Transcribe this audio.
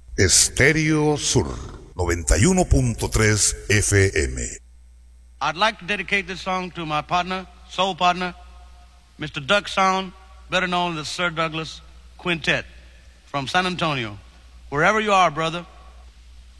Estéreo Sur 91.3 FM. I'd like to dedicate this song to my partner, soul partner, Mr. Duck Sound, better known as Sir Douglas Quintet from San Antonio. Wherever you are, brother,